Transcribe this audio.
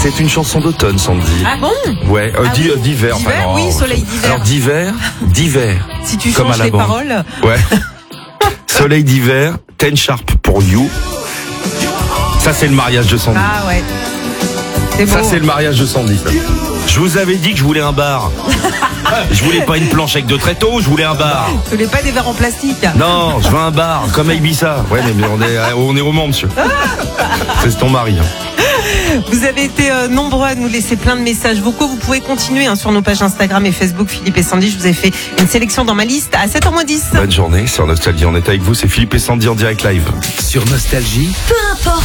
C'est une chanson d'automne, Sandy. Ah bon? Ouais, d'hiver. D'hiver, enfin, oui, soleil d'hiver. Alors d'hiver. Si tu comme changes à la les bande. paroles. Ouais. Soleil d'hiver, 10 Sharp pour You. Ça, c'est le mariage de Sandy. Ah ouais. C'est beau. Ça, c'est le mariage de Sandy. Je vous avais dit que je voulais un bar. Je voulais pas une planche avec 2 tréteaux, je voulais un bar. Tu voulais pas des verres en plastique? Non, je veux un bar, comme à Ibiza. Ouais, mais on est au Mans, monsieur. C'est ton mari. Vous avez été nombreux à nous laisser plein de messages vocaux. Vous pouvez continuer sur nos pages Instagram et Facebook, Philippe et Sandy. Je vous ai fait une sélection dans ma liste à 7h10. Bonne journée sur Nostalgie. On est avec vous, c'est Philippe et Sandy en direct live. Sur Nostalgie. Peu importe.